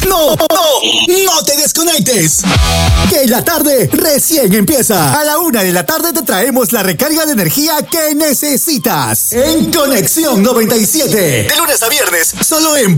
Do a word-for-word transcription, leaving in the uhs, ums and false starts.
No, no, no te desconectes. Que la tarde recién empieza. A la una de la tarde te traemos la recarga de energía que necesitas. En Conexión noventa y siete. De lunes a viernes, solo en